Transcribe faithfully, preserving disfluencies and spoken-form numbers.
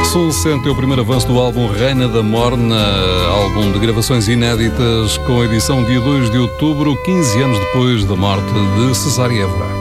Soul sente o primeiro avanço do álbum Reina da Morna, álbum de gravações inéditas com edição dia dois de outubro, quinze anos depois da morte de Cesária Évora.